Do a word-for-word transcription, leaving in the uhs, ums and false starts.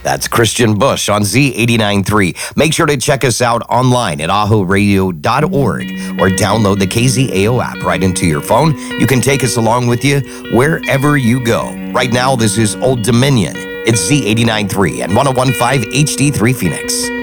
That's Christian Bush on Z eighty-nine point three. Make sure to check us out online at aho radio dot org or download the K Z A O app right into your phone. You can take us along with you wherever you go. Right now, this is Old Dominion. It's Z eighty-nine point three and one oh one point five H D three Phoenix.